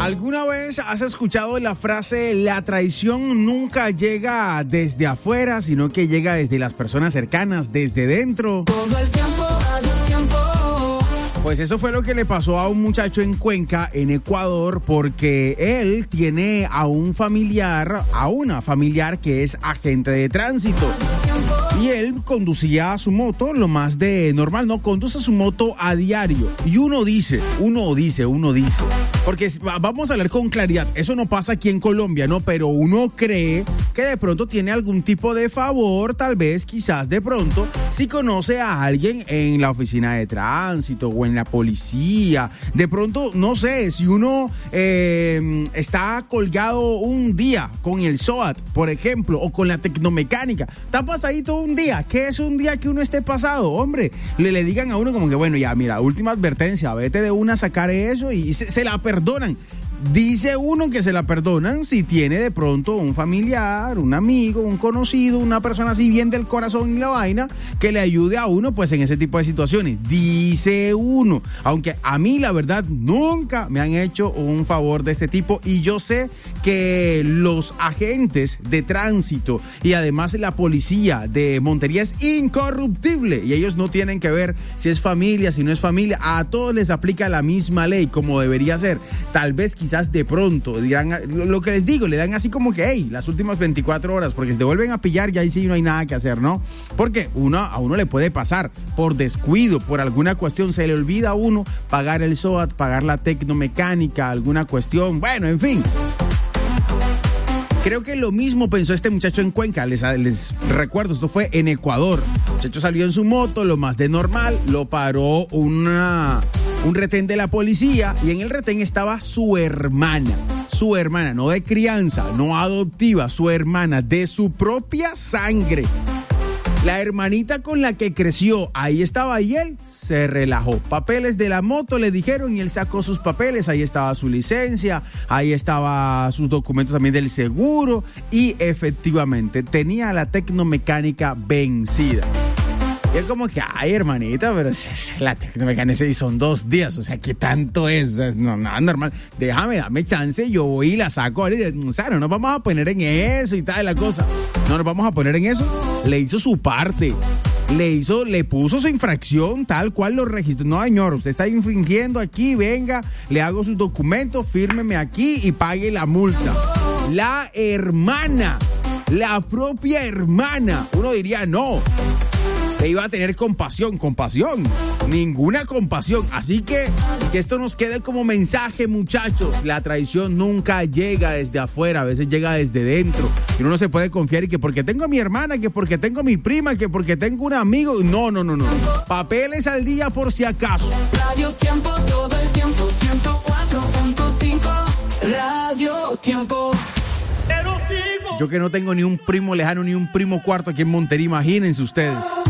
¿Alguna vez has escuchado la frase la traición nunca llega desde afuera, sino que llega desde las personas cercanas, desde dentro? Todo el tiempo, a tu tiempo. Pues eso fue lo que le pasó a un muchacho en Cuenca, en Ecuador, porque él tiene a una familiar que es agente de tránsito. Y él conducía su moto lo más de normal, ¿no? Conduce su moto a diario. Y uno dice, porque vamos a hablar con claridad, eso no pasa aquí en Colombia, ¿no? Pero uno cree que de pronto tiene algún tipo de favor, tal vez, quizás de pronto, si conoce a alguien en la oficina de tránsito o en la policía. De pronto, no sé, si uno está colgado un día con el SOAT, por ejemplo, o con la tecnomecánica, está pasadito un día. ¿Qué es un día que uno esté pasado? Hombre, le digan a uno como que, bueno, ya, mira, última advertencia, vete de una a sacar eso y se la perdonan. Dice uno que se la perdonan si tiene de pronto un familiar, un amigo, un conocido, una persona así bien del corazón y la vaina que le ayude a uno pues en ese tipo de situaciones. Dice uno, aunque a mí la verdad nunca me han hecho un favor de este tipo y yo sé que los agentes de tránsito y además la policía de Montería es incorruptible y ellos no tienen que ver si es familia, si no es familia, a todos les aplica la misma ley como debería ser. Tal vez quizás de pronto dirán lo que les digo, le dan así como que, hey, las últimas 24 horas, porque si te vuelven a pillar ya ahí sí no hay nada que hacer, ¿no? Porque a uno le puede pasar por descuido, por alguna cuestión, se le olvida a uno pagar el SOAT, pagar la tecnomecánica, alguna cuestión, bueno, en fin. Creo que lo mismo pensó este muchacho en Cuenca, les recuerdo, esto fue en Ecuador. El muchacho salió en su moto, lo más de normal, lo paró un retén de la policía y en el retén estaba su hermana, no de crianza, no adoptiva, su hermana de su propia sangre. La hermanita con la que creció, ahí estaba y él se relajó. Papeles de la moto le dijeron y él sacó sus papeles, ahí estaba su licencia, ahí estaba sus documentos también del seguro y efectivamente tenía la tecnomecánica vencida. Y él como que, ay, hermanita, pero la tecnomecánica y son 2 días, o sea, ¿qué tanto es? O sea, no, nada normal. Dame chance, yo voy y la saco. O sea, no nos vamos a poner en eso y tal, la cosa. No nos vamos a poner en eso. Le hizo su parte. Le puso su infracción tal cual lo registró. No, señor, usted está infringiendo aquí, venga, le hago sus documentos, fírmeme aquí y pague la multa. La hermana, la propia hermana. Uno diría, no. Le iba a tener compasión, ninguna compasión. Así que esto nos quede como mensaje, muchachos. La traición nunca llega desde afuera, a veces llega desde dentro. Y uno no se puede confiar y que porque tengo a mi hermana, que porque tengo a mi prima, que porque tengo un amigo. No. Papeles al día por si acaso. Radio Tiempo, todo el tiempo, 104.5. Radio Tiempo. Yo que no tengo ni un primo lejano ni un primo cuarto aquí en Montería, imagínense ustedes.